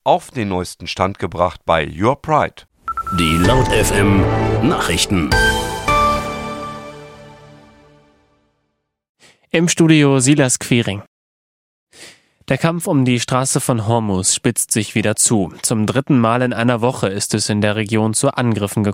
auf den neuesten Stand gebracht bei Your Pride. Die Laut FM Nachrichten. Im Studio Silas Quiring. Der Kampf um die Straße von Hormuz spitzt sich wieder zu. Zum 3. Mal in einer Woche ist es in der Region zu Angriffen gekommen.